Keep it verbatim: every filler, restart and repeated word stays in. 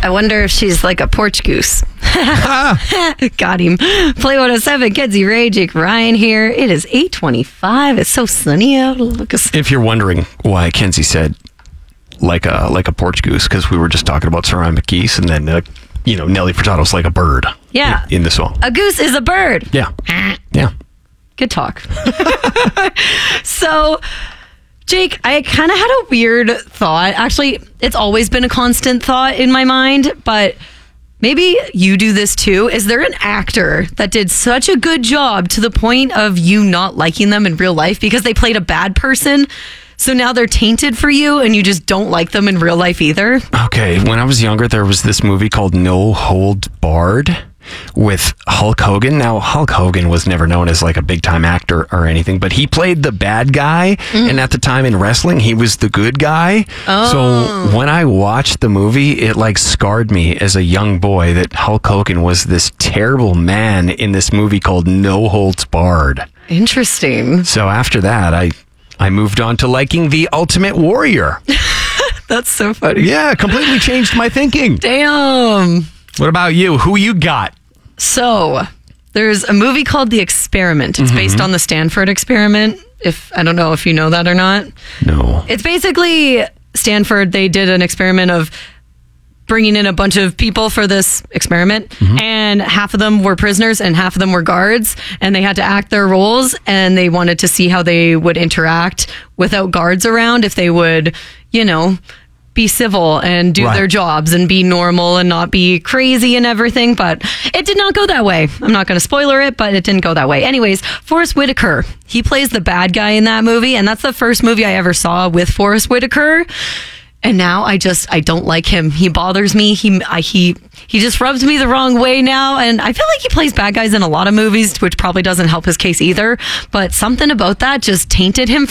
I wonder if she's like a porch goose. Got him. Play one oh seven, Kenzie Ray, Jake Ryan here. It is eight twenty-five. It's so sunny out. Look us. If you're wondering why Kenzie said like a like a porch goose, because we were just talking about ceramic geese, and then uh, you know Nelly Furtado's like a bird. Yeah. In, in the song. A goose is a bird. Yeah. Yeah. Good talk. So, Jake, I kind of had a weird thought. Actually, it's always been a constant thought in my mind, but maybe you do this too. Is there an actor that did such a good job to the point of you not liking them in real life because they played a bad person? So now they're tainted for you and you just don't like them in real life either? Okay. When I was younger, there was this movie called No Holds Barred with Hulk Hogan. Now, Hulk Hogan was never known as like a big time actor or anything, but he played the bad guy. Mm. And at the time in wrestling, he was the good guy. Oh. So when I watched the movie, it like scarred me as a young boy that Hulk Hogan was this terrible man in this movie called No Holds Barred. Interesting. So after that, I, I moved on to liking The Ultimate Warrior. That's so funny. Yeah, completely changed my thinking. Damn. What about you? Who you got? So, there's a movie called The Experiment. It's mm-hmm. based on the Stanford experiment. If I don't know if you know that or not. No. It's basically Stanford. They did an experiment of bringing in a bunch of people for this experiment, mm-hmm. and half of them were prisoners and half of them were guards, and they had to act their roles, and they wanted to see how they would interact without guards around, if they would, you know, be civil and do right. their jobs and be normal and not be crazy and everything. But it did not go that way. I'm not going to spoiler it, but it didn't go that way. Anyways, Forrest Whitaker, he plays the bad guy in that movie. And that's the first movie I ever saw with Forrest Whitaker. And now I just, I don't like him. He bothers me. He, I, he, he just rubs me the wrong way now. And I feel like he plays bad guys in a lot of movies, which probably doesn't help his case either. But something about that just tainted him